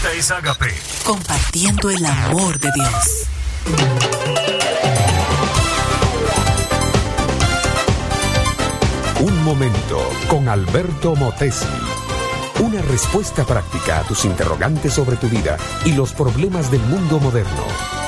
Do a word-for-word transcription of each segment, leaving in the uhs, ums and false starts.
Esta es Agape, compartiendo el amor de Dios. Un momento con Alberto Motesi. Una respuesta práctica a tus interrogantes sobre tu vida y los problemas del mundo moderno.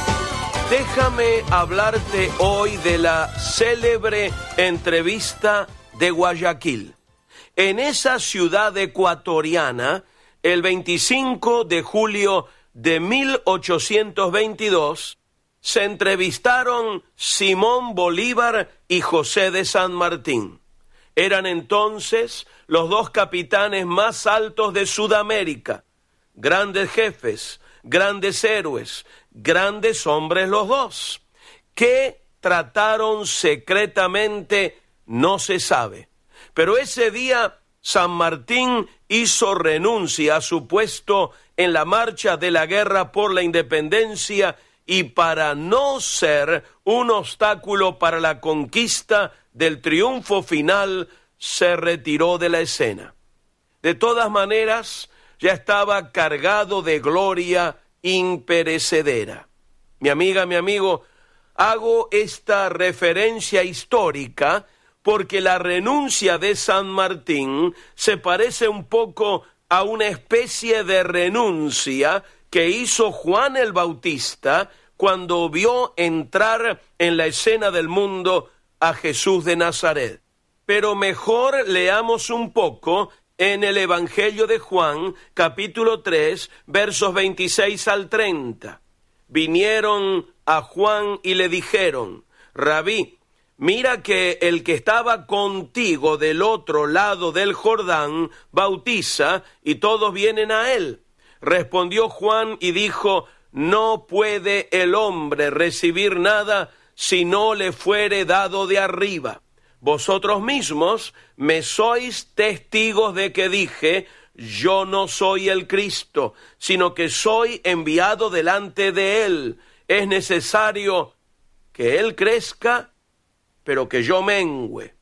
Déjame hablarte hoy de la célebre entrevista de Guayaquil. En esa ciudad ecuatoriana, el veinticinco de julio de mil ochocientos veintidós, se entrevistaron Simón Bolívar y José de San Martín. Eran entonces los dos capitanes más altos de Sudamérica, grandes jefes, grandes héroes, grandes hombres los dos. ¿Qué trataron secretamente? No se sabe. Pero ese día San Martín hizo renuncia a su puesto en la marcha de la guerra por la independencia y para no ser un obstáculo para la conquista del triunfo final, se retiró de la escena. De todas maneras, ya estaba cargado de gloria imperecedera. Mi amiga, mi amigo, hago esta referencia histórica porque la renuncia de San Martín se parece un poco a una especie de renuncia que hizo Juan el Bautista cuando vio entrar en la escena del mundo a Jesús de Nazaret. Pero mejor leamos un poco en el Evangelio de Juan, capítulo tres, versos veintiséis al treinta. Vinieron a Juan y le dijeron: Rabí, mira que el que estaba contigo del otro lado del Jordán bautiza y todos vienen a él. Respondió Juan y dijo: no puede el hombre recibir nada si no le fuere dado de arriba. Vosotros mismos me sois testigos de que dije: yo no soy el Cristo, sino que soy enviado delante de él. Es necesario que él crezca, pero que yo mengüe.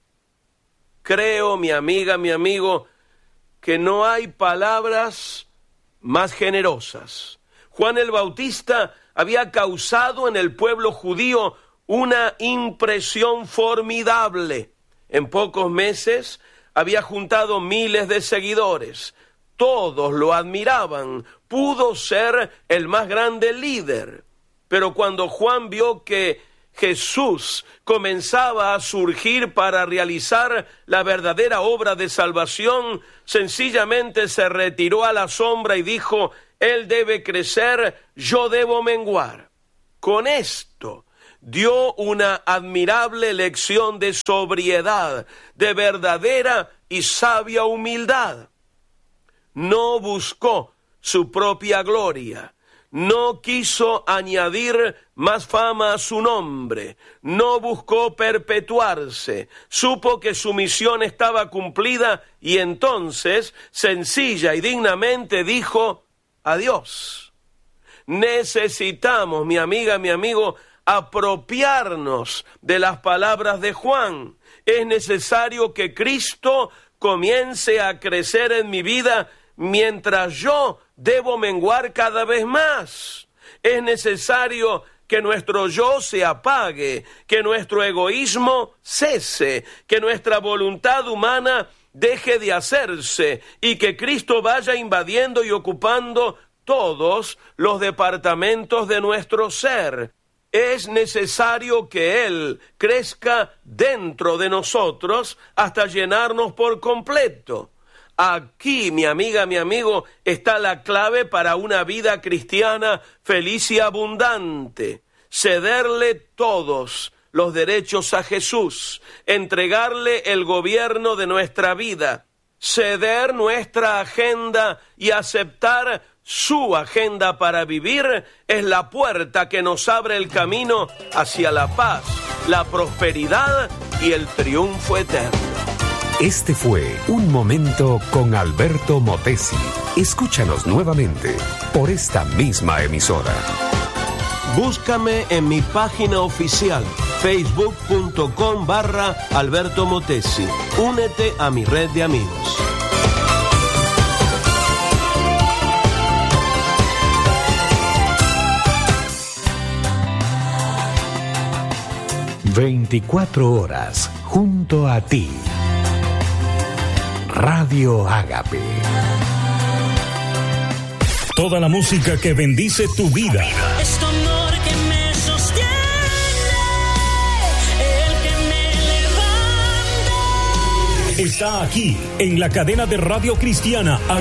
Creo, mi amiga, mi amigo, que no hay palabras más generosas. Juan el Bautista había causado en el pueblo judío una impresión formidable. En pocos meses había juntado miles de seguidores. Todos lo admiraban. Pudo ser el más grande líder. Pero cuando Juan vio que Jesús comenzaba a surgir para realizar la verdadera obra de salvación, sencillamente se retiró a la sombra y dijo: Él debe crecer, yo debo menguar. Con esto dio una admirable lección de sobriedad, de verdadera y sabia humildad. No buscó su propia gloria. No quiso añadir más fama a su nombre, no buscó perpetuarse, supo que su misión estaba cumplida y entonces, sencilla y dignamente dijo: adiós. Necesitamos, mi amiga, mi amigo, apropiarnos de las palabras de Juan. Es necesario que Cristo comience a crecer en mi vida mientras yo debo menguar cada vez más. Es necesario que nuestro yo se apague, que nuestro egoísmo cese, que nuestra voluntad humana deje de hacerse y que Cristo vaya invadiendo y ocupando todos los departamentos de nuestro ser. Es necesario que Él crezca dentro de nosotros hasta llenarnos por completo. Aquí, mi amiga, mi amigo, está la clave para una vida cristiana feliz y abundante. Cederle todos los derechos a Jesús, entregarle el gobierno de nuestra vida, ceder nuestra agenda y aceptar su agenda para vivir es la puerta que nos abre el camino hacia la paz, la prosperidad y el triunfo eterno. Este fue Un Momento con Alberto Motesi. Escúchanos nuevamente por esta misma emisora. Búscame en mi página oficial, facebook.com barra Alberto Motesi. Únete a mi red de amigos. veinticuatro horas junto a ti. Radio Ágape. Toda la música que bendice tu vida. Es tu amor que me sostiene, el que me levanta. Está aquí en la cadena de Radio Cristiana